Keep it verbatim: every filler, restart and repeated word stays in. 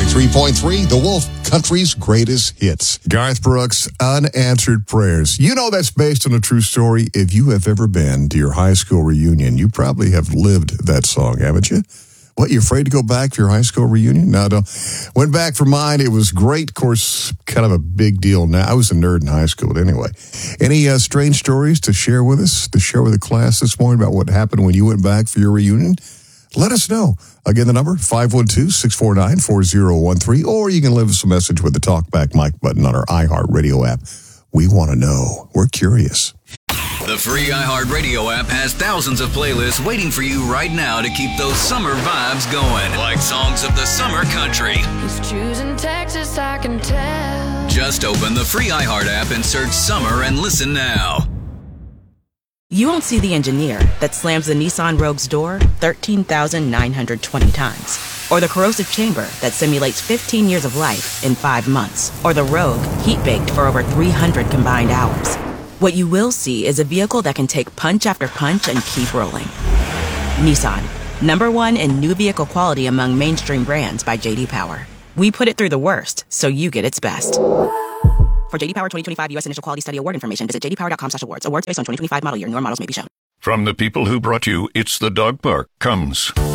ninety-three point three, The Wolf, country's greatest hits. Garth Brooks, Unanswered Prayers. You know that's based on a true story. If you have ever been to your high school reunion, you probably have lived that song, haven't you? What, you afraid to go back for your high school reunion? No, no. Went back for mine. It was great. Of course, kind of a big deal now. I was a nerd in high school, but anyway. Any uh, strange stories to share with us, to share with the class this morning about what happened when you went back for your reunion? Let us know. Again, the number, five one two, six four nine, four zero one three, or you can leave us a message with the talkback mic button on our iHeartRadio app. We want to know. We're curious. The free iHeartRadio app has thousands of playlists waiting for you right now to keep those summer vibes going. Like songs of the summer country. He's choosing Texas, I can tell. Just open the free iHeart app and search summer and listen now. You won't see the engineer that slams the Nissan Rogue's door thirteen thousand nine hundred twenty times. Or the corrosive chamber that simulates fifteen years of life in five months. Or the Rogue heat-baked for over three hundred combined hours. What you will see is a vehicle that can take punch after punch and keep rolling. Nissan, number one in new vehicle quality among mainstream brands by J D Power. We put it through the worst, so you get its best. For J D Power twenty twenty-five U S Initial Quality Study Award information, visit j d power dot com slash awards. Awards based on twenty twenty-five model year. Newer models may be shown. From the people who brought you It's the Dog Park comes